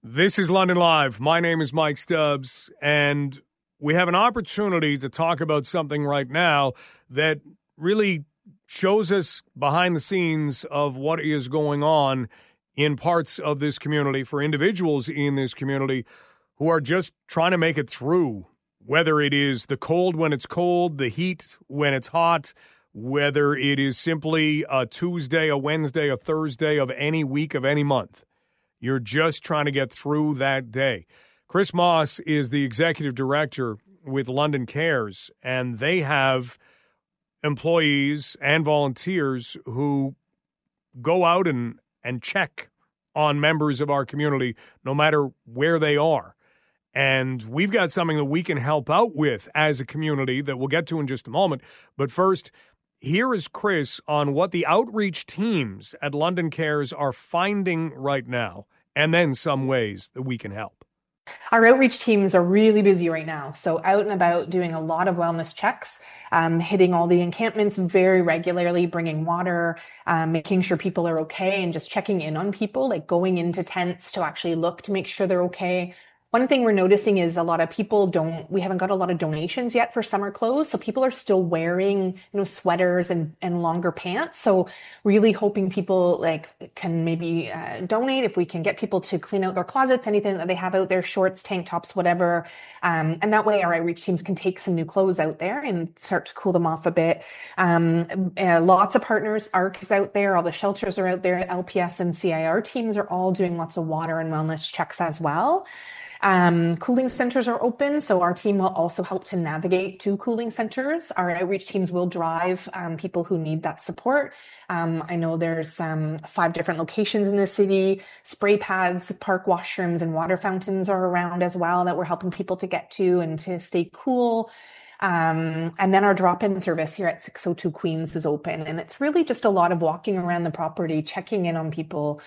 This is London Live. My name is Mike Stubbs, and we have an opportunity to talk about something right now that really shows us behind the scenes of what is going on in parts of this community for individuals in this community who are just trying to make it through, whether it is the cold when it's cold, the heat when it's hot, whether it is simply a Tuesday, a Wednesday, a Thursday of any week of any month. You're just trying to get through that day. Chris Moss is the executive director with London Cares, and they have employees and volunteers who go out and check on members of our community no matter where they are. And we've got something that we can help out with as a community that we'll get to in just a moment. But first, here is Chris on what the outreach teams at London Cares are finding right now, and then some ways that we can help. Our outreach teams are really busy right now. So out and about doing a lot of wellness checks, hitting all the encampments very regularly, bringing water, making sure people are okay, and just checking in on people, like going into tents to actually look to make sure they're okay. One thing we're noticing is a lot of people we haven't got a lot of donations yet for summer clothes. So people are still wearing, sweaters and longer pants. So really hoping people can maybe donate if we can get people to clean out their closets, anything that they have out there, shorts, tank tops, whatever. And that way our outreach teams can take some new clothes out there and start to cool them off a bit. Lots of partners, ARC is out there. All the shelters are out there. LPS and CIR teams are all doing lots of water and wellness checks as well. Cooling centers are open, so our team will also help to navigate to cooling centers. Our outreach teams will drive people who need that support. I know there's 5 different locations in the city. Spray pads, park washrooms, and water fountains are around as well that we're helping people to get to and to stay cool. And then our drop-in service here at 602 Queens is open, and it's really just a lot of walking around the property, checking in on people.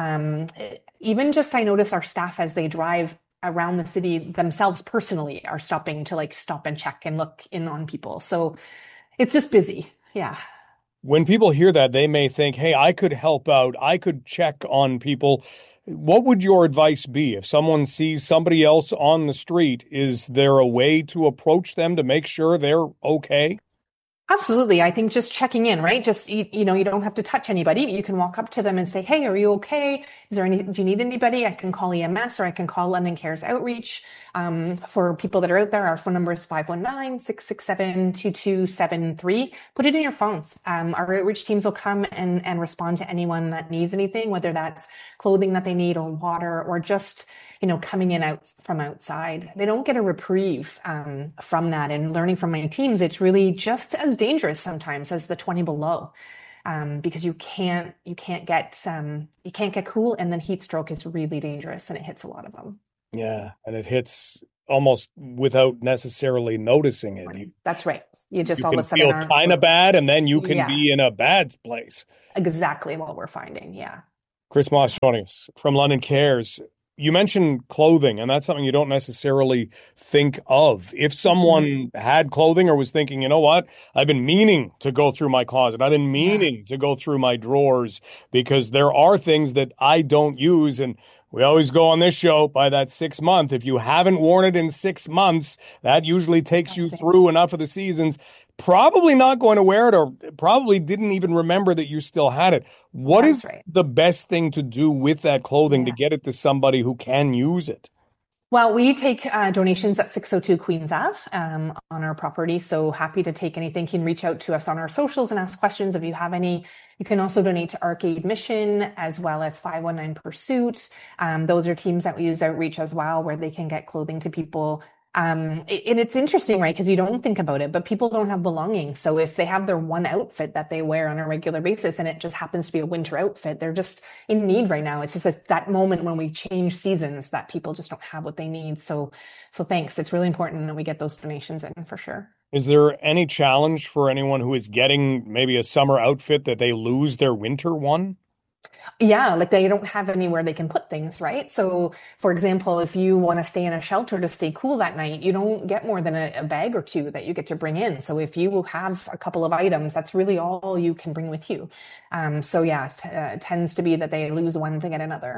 Even just I notice our staff as they drive around the city themselves personally are stopping to stop and check and look in on people. So it's just busy. Yeah. When people hear that, they may think, hey, I could help out. I could check on people. What would your advice be if someone sees somebody else on the street? Is there a way to approach them to make sure they're okay? Absolutely. I think just checking in, right? Just, you don't have to touch anybody. You can walk up to them and say, hey, are you okay? Do you need anybody? I can call EMS or I can call London Cares Outreach. For people that are out there, our phone number is 519-667-2273. Put it in your phones. Our outreach teams will come and respond to anyone that needs anything, whether that's clothing that they need or water or just, coming in out from outside. They don't get a reprieve from that. And learning from my teams, it's really just as dangerous sometimes as the 20 below. Because you can't get cool, and then heat stroke is really dangerous and it hits a lot of them. Yeah, and it hits almost without necessarily noticing it. That's right. You all of a sudden feel kind of bad, and then you can be in a bad place. Exactly what we're finding. Yeah. Chris Moss joining us from London Cares. You mentioned clothing, and that's something you don't necessarily think of. If someone had clothing or was thinking, you know what, I've been meaning to go through my closet. I've been meaning to go through my drawers because there are things that I don't use. And we always go on this show by that 6 month. If you haven't worn it in 6 months, that usually takes you through enough of the seasons. Probably not going to wear it, or probably didn't even remember that you still had it. What is the best thing to do with that clothing to get it to somebody who can use it? Well, we take donations at 602 Queens Ave on our property. So happy to take anything. You can reach out to us on our socials and ask questions if you have any. You can also donate to Arcade Mission as well as 519 Pursuit. Those are teams that we use outreach as well, where they can get clothing to people. And it's interesting, right? Because you don't think about it, but people don't have belongings. So if they have their one outfit that they wear on a regular basis and it just happens to be a winter outfit, they're just in need right now. It's just that moment when we change seasons that people just don't have what they need. So thanks. It's really important that we get those donations in for sure. Is there any challenge for anyone who is getting maybe a summer outfit that they lose their winter one? Yeah, they don't have anywhere they can put things, right? So, for example, if you want to stay in a shelter to stay cool that night, you don't get more than a bag or two that you get to bring in. So if you have a couple of items, that's really all you can bring with you. It tends to be that they lose one to get another.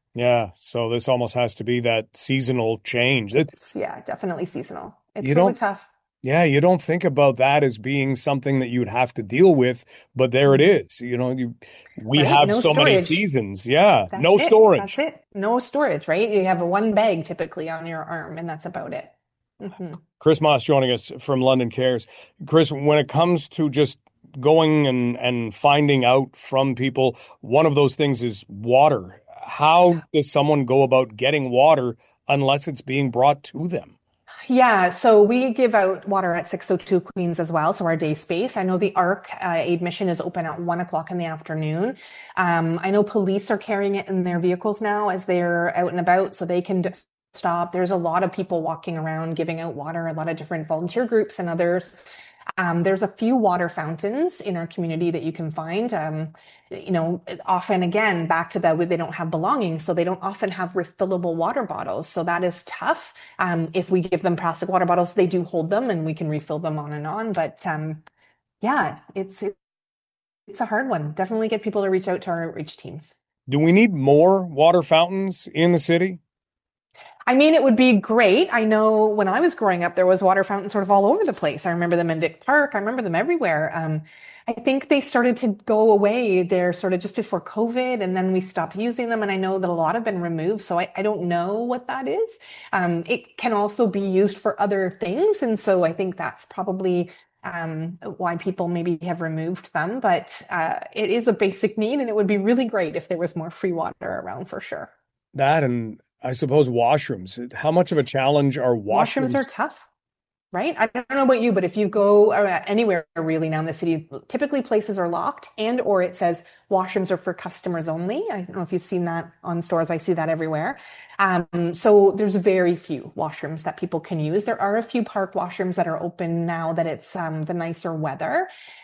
Yeah, so this almost has to be that seasonal change. Yeah, definitely seasonal. You It's really don't, tough. yeah, you don't think about that as being something that you'd have to deal with, but there it Mhm. is. We Right? have No so many storage. seasons. Yeah, That's no it. That's storage. it. No storage, right? You have a one bag typically on your arm, and that's about it. Chris Moss joining us from London Cares. Chris, when it comes to just going and finding out from people, one of those things is water. How does someone go about getting water unless it's being brought to them? Yeah, so we give out water at 602 Queens as well. So our day space. I know the ARC aid mission is open at 1 o'clock in the afternoon. I know police are carrying it in their vehicles now as they're out and about, so they can stop. There's a lot of people walking around giving out water, a lot of different volunteer groups and others. There's a few water fountains in our community that you can find. Often again, back to that, they don't have belongings, so they don't often have refillable water bottles. So that is tough. If we give them plastic water bottles, they do hold them and we can refill them on and on. But yeah, it's a hard one. Definitely get people to reach out to our outreach teams. Do we need more water fountains in the city? I mean, it would be great. I know when I was growing up, there was water fountains sort of all over the place. I remember them in Vic Park. I remember them everywhere. I think they started to go away there sort of just before COVID, and then we stopped using them. And I know that a lot have been removed, so I don't know what that is. It can also be used for other things, and so I think that's probably why people maybe have removed them. But it is a basic need, and it would be really great if there was more free water around for sure. That and I suppose washrooms. How much of a challenge are Washrooms are washrooms? tough. Right? I don't know about you, but if you go anywhere really now in the city, typically places are locked and or it says washrooms are for customers only. I don't know if you've seen that on stores. I see that everywhere. So there's very few washrooms that people can use. There are a few park washrooms that are open now that it's the nicer weather.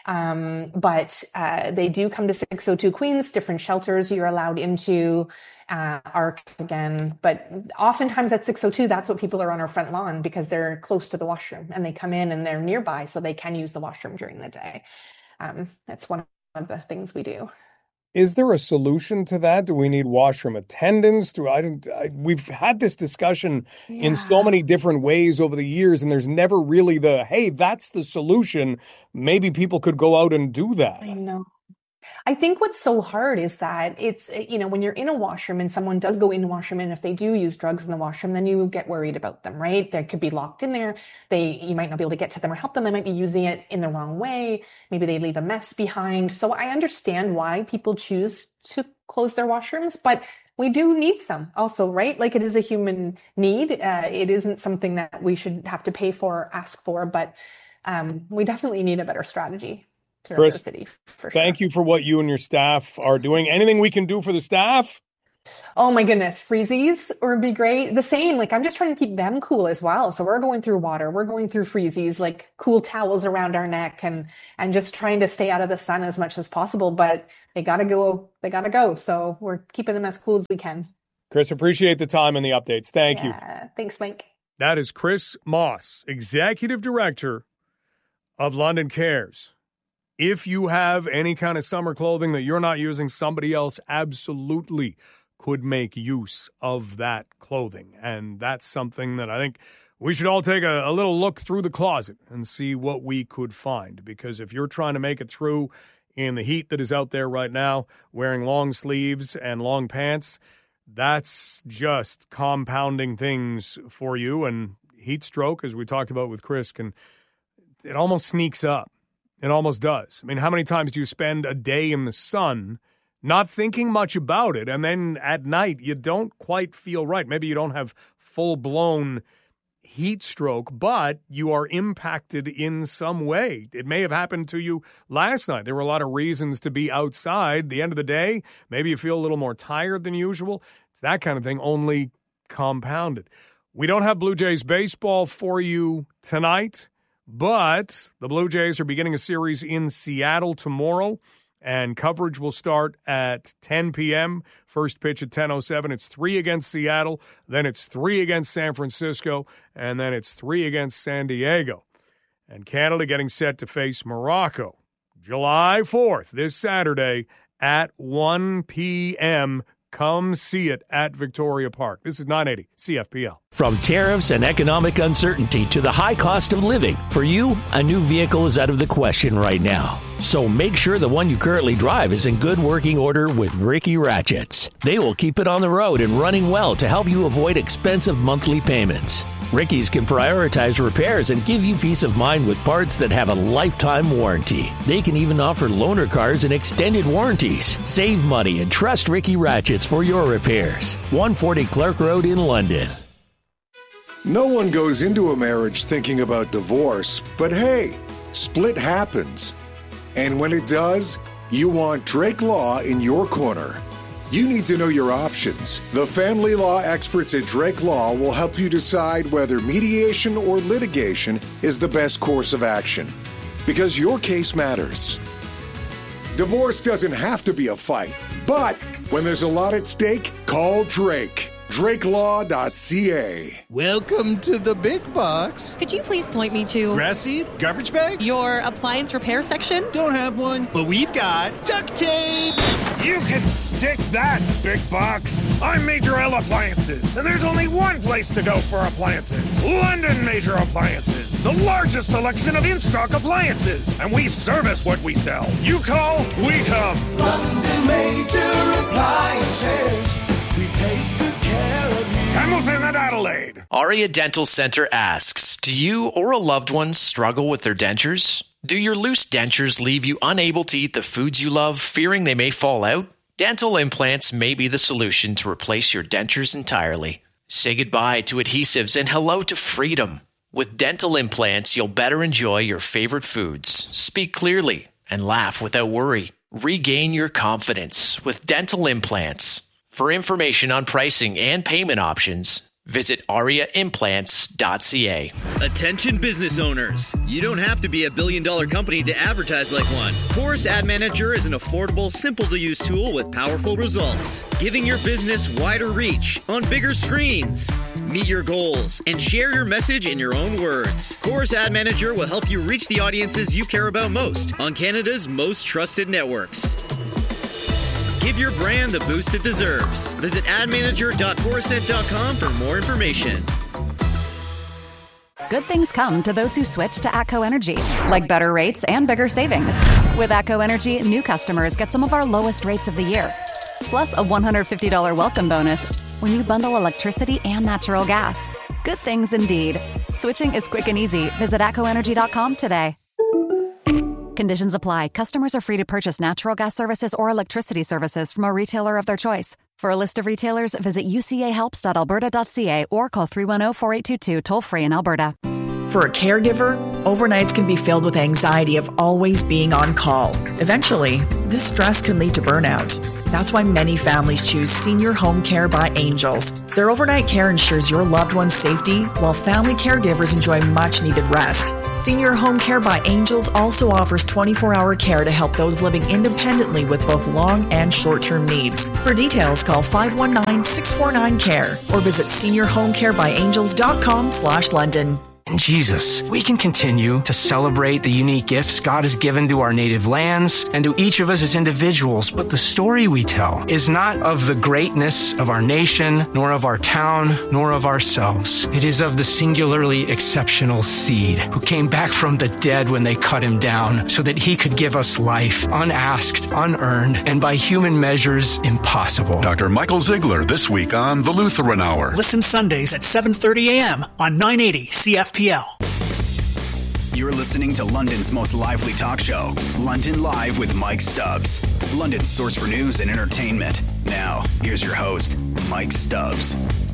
But they do come to 602 Queens, different shelters you're allowed into. ARC again, but oftentimes at 602, that's what people are on our front lawn because they're close to the washroom and they come in and they're nearby so they can use the washroom during the day. That's one of the things we do. Is there a solution to that? Do we need washroom attendants? We've had this discussion in so Yeah, many different ways over the years, and there's never really hey, that's the solution. Maybe people could go out and do I that. know. I think what's so hard is that when you're in a washroom and someone does go in the washroom and if they do use drugs in the washroom, then you get worried about them, right? They could be locked in there. You might not be able to get to them or help them. They might be using it in the wrong way. Maybe they leave a mess behind. So I understand why people choose to close their washrooms, but we do need some also, right? Like it is a human need. It isn't something that we should have to pay for or ask for, but we definitely need a better strategy throughout the Chris, city for thank sure. you for what you and your staff are doing. Anything we can do for the staff? Oh my goodness, freezies would be great. The same, like I'm just trying to keep them cool as well. So we're going through water, we're going through freezies, like cool towels around our neck and just trying to stay out of the sun as much as possible. But they gotta go, they gotta go. So we're keeping them as cool as we can. Chris, appreciate the time and the updates. Thank you. Yeah. Thanks, Mike. That is Chris Moss, Executive Director of London Cares. If you have any kind of summer clothing that you're not using, somebody else absolutely could make use of that clothing. And that's something that I think we should all take a little look through the closet and see what we could find. Because if you're trying to make it through in the heat that is out there right now, wearing long sleeves and long pants, that's just compounding things for you. And heat stroke, as we talked about with Chris, it almost sneaks up. It almost does. I mean, how many times do you spend a day in the sun not thinking much about it, and then at night you don't quite feel right? Maybe you don't have full-blown heat stroke, but you are impacted in some way. It may have happened to you last night. There were a lot of reasons to be outside. The end of the day, maybe you feel a little more tired than usual. It's that kind of thing, only compounded. We don't have Blue Jays baseball for you tonight, but the Blue Jays are beginning a series in Seattle tomorrow, and coverage will start at 10 p.m. First pitch at 10:07. It's 3 against Seattle, then it's 3 against San Francisco, and then it's 3 against San Diego. And Canada getting set to face Morocco July 4th, this Saturday at 1 p.m. Come see it at Victoria Park. This is 980 CFPL. From tariffs and economic uncertainty to the high cost of living, for you, a new vehicle is out of the question right now. So make sure the one you currently drive is in good working order with Ricky Ratchets. They will keep it on the road and running well to help you avoid expensive monthly payments. Ricky's can prioritize repairs and give you peace of mind with parts that have a lifetime warranty. They can even offer loaner cars and extended warranties. Save money and trust Ricky Ratchets for your repairs. 140 Clark Road in London. No one goes into a marriage thinking about divorce, but hey, split happens. And when it does, you want Drake Law in your corner. You need to know your options. The family law experts at Drake Law will help you decide whether mediation or litigation is the best course of action, because your case matters. Divorce doesn't have to be a fight, but when there's a lot at stake, call Drake. DrakeLaw.ca. Welcome to the big box. Could you please point me to Grass seed? Garbage bags? your appliance repair section? Don't have one, but we've got duct tape. You can stick that, big box. I'm Major L Appliances, and there's only one place to go for appliances. London Major Appliances, the largest selection of in-stock appliances. And we service what we sell. You call, we come. London Major Appliances. We take good care of you. Hamilton and Adelaide. Aria Dental Center asks, do you or a loved one struggle with their dentures? Do your loose dentures leave you unable to eat the foods you love, fearing they may fall out? Dental implants may be the solution to replace your dentures entirely. Say goodbye to adhesives and hello to freedom. With dental implants, you'll better enjoy your favorite foods, speak clearly, and laugh without worry. Regain your confidence with dental implants. For information on pricing and payment options, visit ariaimplants.ca. Attention business owners. You don't have to be a billion-dollar company to advertise like one. Chorus Ad Manager is an affordable, simple-to-use tool with powerful results, giving your business wider reach on bigger screens. Meet your goals and share your message in your own words. Chorus Ad Manager will help you reach the audiences you care about most on Canada's most trusted networks. Give your brand the boost it deserves. Visit admanager.chorusnet.com for more information. Good things come to those who switch to ATCO Energy, like better rates and bigger savings. With ATCO Energy, new customers get some of our lowest rates of the year, plus a $150 welcome bonus when you bundle electricity and natural gas. Good things indeed. Switching is quick and easy. Visit atcoenergy.com today. Conditions apply. Customers are free to purchase natural gas services or electricity services from a retailer of their choice. For a list of retailers, visit ucahelps.alberta.ca or call 310-4822 toll-free in Alberta. For a caregiver, overnights can be filled with anxiety of always being on call. Eventually, this stress can lead to burnout. That's why many families choose Senior Home Care by Angels. Their overnight care ensures your loved one's safety, while family caregivers enjoy much-needed rest. Senior Home Care by Angels also offers 24-hour care to help those living independently with both long and short-term needs. For details, call 519-649-CARE or visit seniorhomecarebyangels.com/London. In Jesus, we can continue to celebrate the unique gifts God has given to our native lands and to each of us as individuals, but the story we tell is not of the greatness of our nation, nor of our town, nor of ourselves. It is of the singularly exceptional seed who came back from the dead when they cut him down so that he could give us life, unasked, unearned, and by human measures, impossible. Dr. Michael Ziegler this week on The Lutheran Hour. Listen Sundays at 7:30 a.m. on 980 CFPL. You're listening to London's most lively talk show, London Live with Mike Stubbs. London's source for news and entertainment. Now, here's your host, Mike Stubbs.